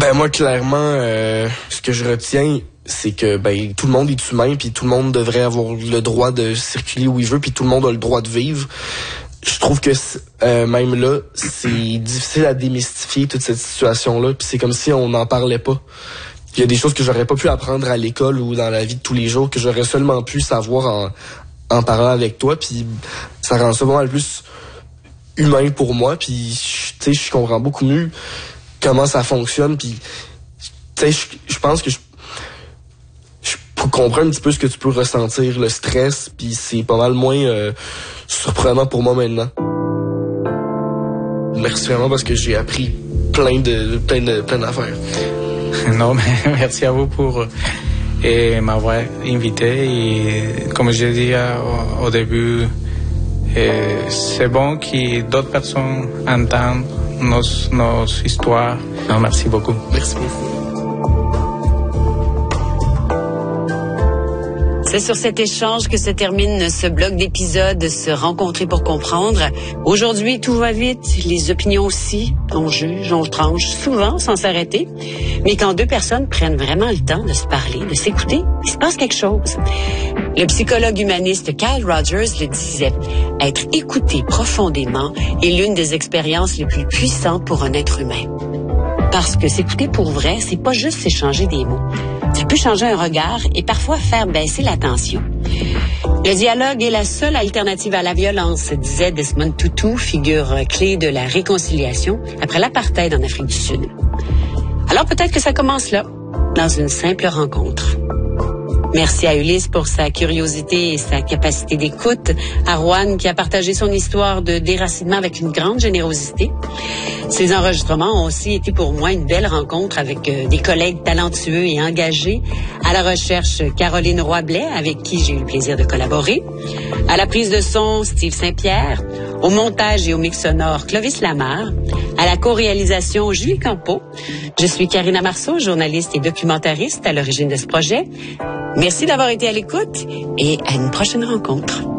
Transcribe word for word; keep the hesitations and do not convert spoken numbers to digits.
Ben moi, clairement, euh, ce que je retiens, c'est que ben tout le monde est humain, puis tout le monde devrait avoir le droit de circuler où il veut, puis tout le monde a le droit de vivre. Je trouve que euh, même là, c'est difficile à démystifier toute cette situation-là, puis c'est comme si on n'en parlait pas. Il y a des choses que j'aurais pas pu apprendre à l'école ou dans la vie de tous les jours, que j'aurais seulement pu savoir en, en parlant avec toi, puis ça rend ça vraiment plus humain pour moi, puis tu sais, je comprends beaucoup mieux comment ça fonctionne, puis tu sais, je pense que je, je comprends un petit peu ce que tu peux ressentir, le stress, puis c'est pas mal moins euh, surprenant pour moi maintenant. Merci vraiment parce que j'ai appris plein de plein de plein d'affaires. Non, mais merci à vous pour et m'avoir invité, et comme je dit au, au début, et c'est bon que d'autres personnes entendent nos, nos histoires. Non, merci beaucoup. Merci beaucoup. C'est sur cet échange que se termine ce bloc d'épisodes Se rencontrer pour comprendre. Aujourd'hui, tout va vite, les opinions aussi. On juge, on tranche, souvent sans s'arrêter. Mais quand deux personnes prennent vraiment le temps de se parler, de s'écouter, il se passe quelque chose. Le psychologue humaniste Kyle Rogers le disait, être écouté profondément est l'une des expériences les plus puissantes pour un être humain. Parce que s'écouter pour vrai, c'est pas juste s'échanger des mots. Ça peut changer un regard et parfois faire baisser la tension. Le dialogue est la seule alternative à la violence, disait Desmond Tutu, figure clé de la réconciliation après l'apartheid en Afrique du Sud. Alors peut-être que ça commence là, dans une simple rencontre. Merci à Ulysse pour sa curiosité et sa capacité d'écoute, à Roanne qui a partagé son histoire de déracinement avec une grande générosité. Ces enregistrements ont aussi été pour moi une belle rencontre avec euh, des collègues talentueux et engagés. À la recherche, Caroline Roy-Blais, avec qui j'ai eu le plaisir de collaborer. À la prise de son, Steve Saint-Pierre. Au montage et au mix sonore, Clovis Lamarre. À la co-réalisation, Julie Campeau. Je suis Karina Marceau, journaliste et documentariste à l'origine de ce projet. Merci d'avoir été à l'écoute et à une prochaine rencontre.